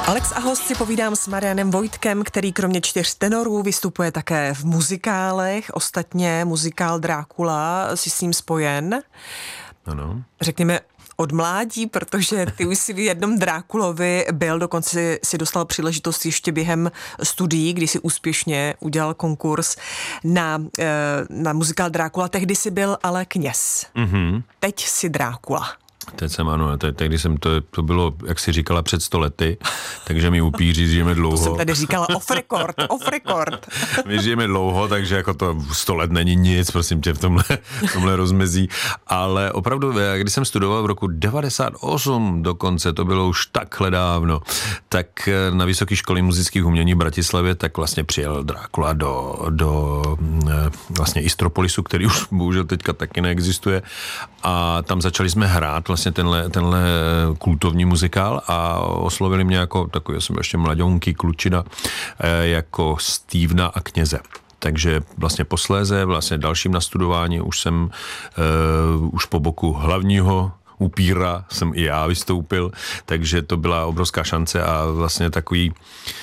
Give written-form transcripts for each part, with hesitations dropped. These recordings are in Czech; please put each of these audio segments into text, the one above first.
Alex a host si povídám s Marianem Vojtkem, který kromě 4 tenorů vystupuje také v muzikálech. Ostatně muzikál Drákula si s ním spojen. Ano. Řekněme od mládí, protože ty už si v jednom Drákulovi byl, dokonce si dostal příležitost ještě během studií, kdy si úspěšně udělal konkurs na muzikál Drákula. Tehdy si byl ale kněz. Mm-hmm. Teď si Drákula. Teď jsem, ano, tehdy jsem, to bylo, jak jsi říkala, před 100 lety, takže my upíři žijeme dlouho. To jsem tady říkala off record. My žijeme dlouho, takže jako to 100 let není nic, prosím tě, v tomhle rozmezí, ale opravdu, když jsem studoval v roku 98 dokonce, to bylo už takhle dávno, tak na Vysoké školy muzických umění v Bratislavě, tak vlastně přijel Drákula do vlastně Istropolisu, který už bohužel teďka taky neexistuje, a tam začali jsme hrát vlastně tenhle kultovní muzikál a oslovili mě jako takový, jsem ještě mladionký klučina, jako Stevena a kněze. Takže vlastně posléze, vlastně dalším nastudování už jsem už po boku hlavního upíra jsem i já vystoupil, takže to byla obrovská šance a vlastně takový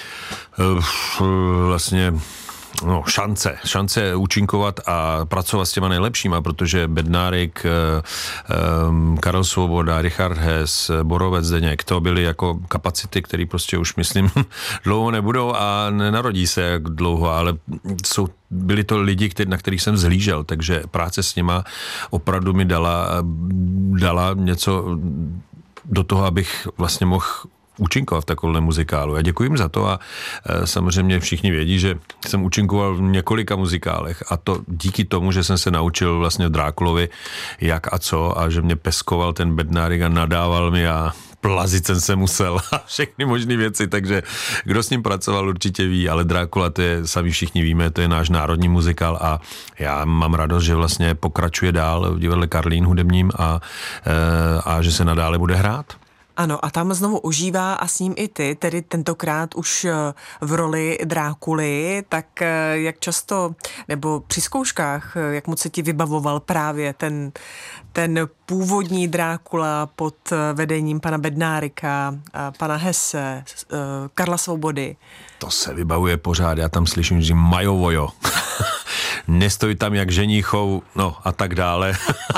vlastně šance účinkovat a pracovat s těma nejlepšíma, protože Bednárik, Karel Svoboda, Richard Hess, Borovec, Zdeněk, to byly jako kapacity, které prostě už, myslím, dlouho nebudou a nenarodí se jak dlouho, ale byli to lidi, na kterých jsem zhlížel, takže práce s nima opravdu mi dala něco do toho, abych vlastně mohl účinkoval v takovém muzikálu. Já děkuji jim za to a samozřejmě všichni vědí, že jsem účinkoval v několika muzikálech a to díky tomu, že jsem se naučil vlastně v Drákulovi jak a co a že mě peskoval ten Bednárik a nadával mi a plazit jsem se musel a všechny možné věci, takže kdo s ním pracoval určitě ví, ale Drákula, to je, sami všichni víme, to je náš národní muzikál a já mám radost, že vlastně pokračuje dál v divadle Karlín hudebním a že se nadále bude hrát. Ano, a tam znovu ožívá a s ním i ty, tedy tentokrát už v roli Drákuly, tak jak často, nebo při zkouškách, jak moc se ti vybavoval právě ten původní Drákula pod vedením pana Bednárika, pana Hesse, Karla Svobody? To se vybavuje pořád, já tam slyším, že majovojo. Nestojí tam jak ženíchou, no a tak dále.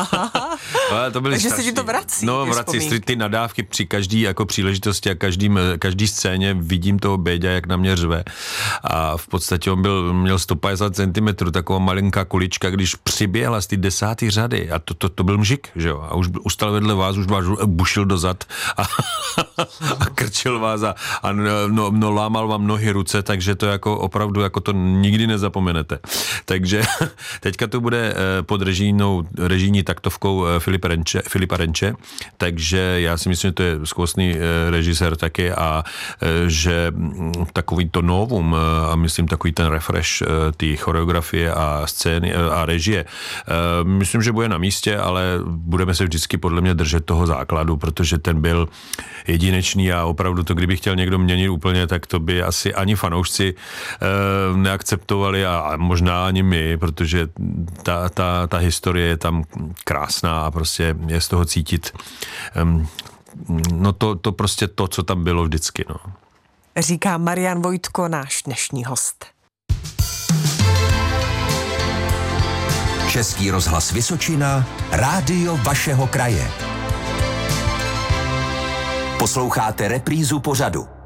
To byly takže se ti to vrací. No, vrací ty nadávky při každý jako příležitosti a každý scéně vidím toho Béďa, jak na mě řve. A v podstatě on měl 150 cm, taková malinká kulička, když přiběhla z té 10. řady a to byl mžik, že jo? A už ustal vedle vás, už vás bušil dozad a krčil vás a lámal vám nohy, ruce, takže to jako opravdu jako to nikdy nezapomenete. Takže teďka to bude pod režijní taktovkou Filipa Renče, takže já si myslím, že to je skvostný režisér taky a že takový to novum a myslím takový ten refresh té choreografie a scény a režie, myslím, že bude na místě, ale budeme se vždycky podle mě držet toho základu, protože ten byl jedinečný a opravdu to, kdyby chtěl někdo měnit úplně, tak to by asi ani fanoušci neakceptovali a možná ani my, protože ta historie je tam krásná a prostě je z toho cítit to prostě to, co tam bylo vždycky. No. Říká Marian Vojtko, náš dnešní host. Český rozhlas Vysočina, rádio vašeho kraje. Posloucháte reprízu pořadu.